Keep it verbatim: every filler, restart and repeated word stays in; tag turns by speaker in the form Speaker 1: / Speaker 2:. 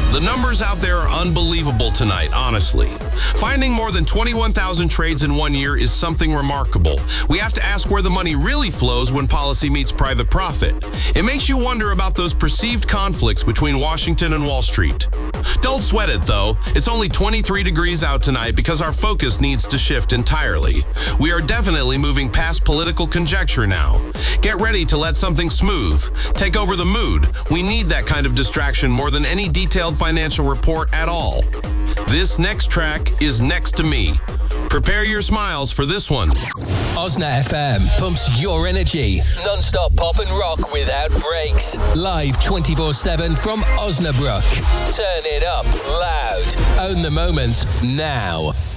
Speaker 1: The numbers out there are unbelievable tonight, honestly. Finding more than twenty-one thousand trades in one year is something remarkable. We have to ask where the money really flows when policy meets private profit. It makes you wonder about those perceived conflicts between Washington and Wall Street. Don't sweat it, though. It's only twenty-three degrees out tonight because our focus needs to shift entirely. We are definitely moving past political conjecture now. Get ready to let something smooth take over the mood. We need that kind of distraction more than any detailed financial report at all. This next track is Next to Me. Prepare your smiles for this one.
Speaker 2: Osna F M pumps your energy. Non-stop pop and rock without breaks. Live twenty-four seven from Osnabrück. Turn it up loud. Own the moment now.